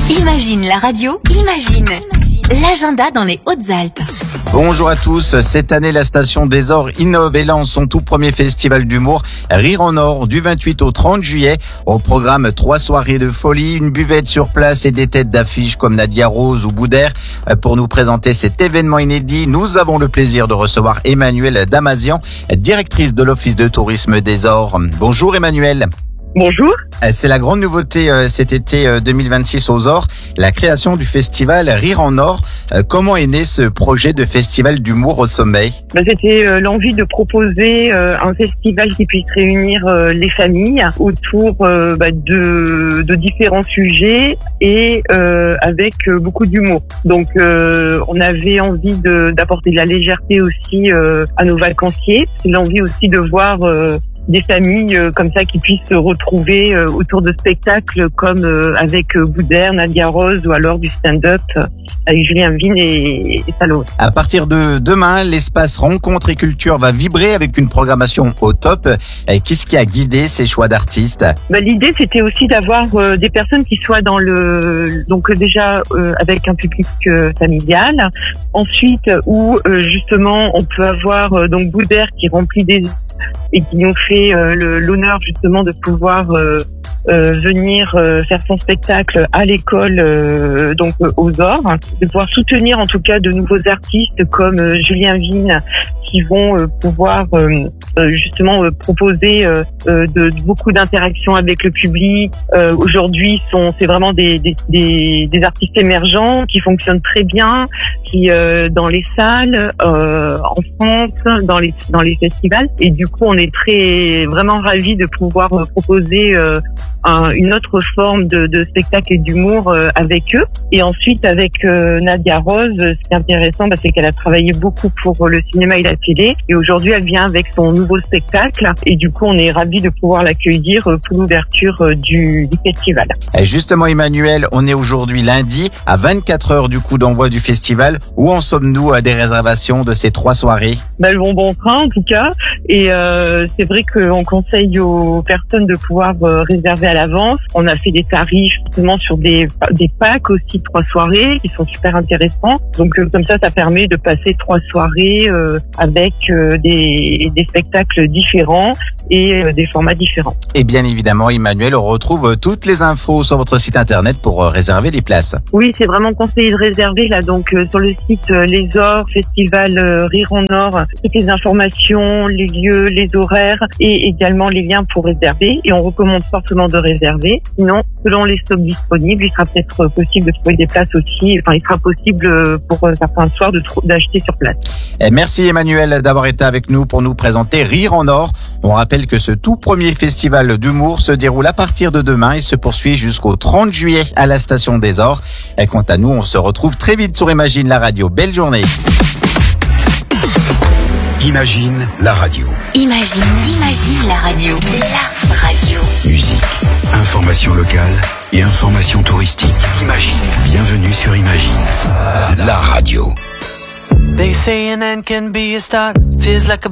Imagine la radio, imagine l'agenda dans les Hautes-Alpes. Bonjour à tous, cette année la station des Ors innove et lance son tout premier festival d'humour Rire en Or du 28 au 30 juillet. Au programme 3 soirées de folie, une buvette sur place et des têtes d'affiches comme Nadia Rose ou Boudère. Pour nous présenter cet événement inédit, nous avons le plaisir de recevoir Emmanuelle Damazian, directrice de l'Office de tourisme des Ors. Bonjour Emmanuelle. Bonjour. C'est la grande nouveauté cet été 2026 aux Ors, la création du festival Rire en Or. Comment est né ce projet de festival d'humour au sommet ? C'était l'envie de proposer un festival qui puisse réunir les familles autour de différents sujets et avec beaucoup d'humour. Donc on avait envie d'apporter de la légèreté aussi à nos vacanciers. C'est l'envie aussi de voir des familles comme ça qui puissent se retrouver autour de spectacles comme avec Boudère, Nadia Rose ou alors du stand-up avec Julien Vigne et Salomé. À partir de demain, l'espace rencontre et culture va vibrer avec une programmation au top. Qu'est-ce qui a guidé ces choix d'artistes ? L'idée c'était aussi d'avoir des personnes qui soient dans déjà avec un public familial. Ensuite où justement on peut avoir donc Boudère qui remplit des et qui nous fait l'honneur justement de pouvoir venir faire son spectacle à l'école donc aux Ors, de pouvoir soutenir en tout cas de nouveaux artistes comme Julien Vigne qui vont pouvoir justement proposer beaucoup d'interactions avec le public. Aujourd'hui c'est vraiment des artistes émergents qui fonctionnent très bien, qui dans les salles en France, dans les festivals, et du coup on est vraiment ravis de pouvoir proposer une autre forme de spectacle et d'humour avec eux. Et ensuite avec Nadia Rose, ce qui est intéressant, c'est qu'elle a travaillé beaucoup pour le cinéma et la télé, et aujourd'hui elle vient avec son nouveau spectacle, et du coup on est ravis de pouvoir l'accueillir pour l'ouverture du festival. Et justement Emmanuelle, on est aujourd'hui lundi à 24 heures du coup d'envoi du festival. Où en sommes-nous à des réservations de ces 3 soirées ? Elles vont bon train en tout cas, et c'est vrai qu'on conseille aux personnes de pouvoir réserver à l'avance. On a fait des tarifs justement sur des packs aussi de 3 soirées qui sont super intéressants. Donc comme ça permet de passer 3 soirées avec des spectacles différents et des formats différents. Et bien évidemment Emmanuelle, on retrouve toutes les infos sur votre site internet pour réserver les places. Oui, c'est vraiment conseillé de réserver là, donc sur le site Les Ors, Festival Rire en Or, toutes les informations, les lieux, les horaires et également les liens pour réserver, et on recommande fortement de réserver. Sinon, selon les stocks disponibles, il sera peut-être possible de trouver des places aussi. Enfin, il sera possible pour certains soirs d'acheter sur place. Et merci Emmanuelle d'avoir été avec nous pour nous présenter Rire en Or. On rappelle que ce tout premier festival d'humour se déroule à partir de demain et se poursuit jusqu'au 30 juillet à la station des Ors. Et quant à nous, on se retrouve très vite sur Imagine la radio. Belle journée. Imagine la radio. Imagine la radio. La radio. Musique, information locale et information touristique. Imagine. Bienvenue sur Imagine, la radio. They say an end can be a start. Feels like a